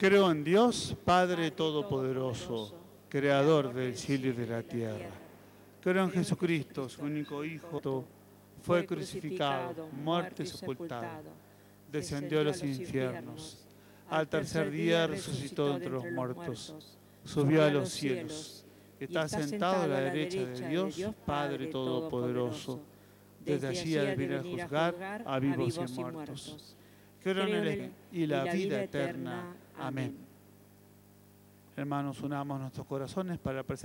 Creo en Dios, Padre Todopoderoso, Creador del cielo y de la tierra. Creo en Jesucristo, su único Hijo, fue crucificado, muerto y sepultado. Descendió a los infiernos. Al tercer día resucitó entre los muertos. Subió a los cielos. Está sentado a la derecha de Dios, Padre Todopoderoso. Desde allí ha de venir a juzgar a vivos y muertos. Creo en Él y la vida eterna. Amén. Hermanos, unamos nuestros corazones para presentar